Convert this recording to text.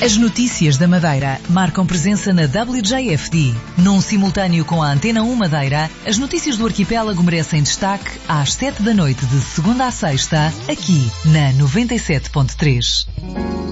As notícias da Madeira marcam presença na WJFD. Num simultâneo com a Antena 1 Madeira, as notícias do arquipélago merecem destaque às 7 da noite de segunda a sexta, aqui na 97.3.